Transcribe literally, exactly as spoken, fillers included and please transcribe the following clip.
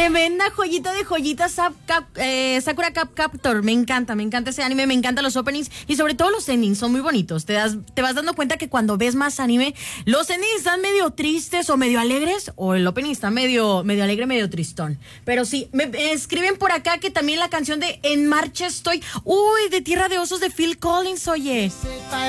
Tremenda joyita de joyitas, Sap- Cap- eh, Sakura Cap Captor. Me encanta, me encanta ese anime, me encantan los openings y sobre todo los endings, son muy bonitos. Te das, te vas dando cuenta que cuando ves más anime, los endings están medio tristes o medio alegres, o el opening está medio, medio alegre, medio tristón. Pero sí, me, me escriben por acá que también la canción de En Marcha Estoy, uy, de Tierra de Osos de Phil Collins, oye.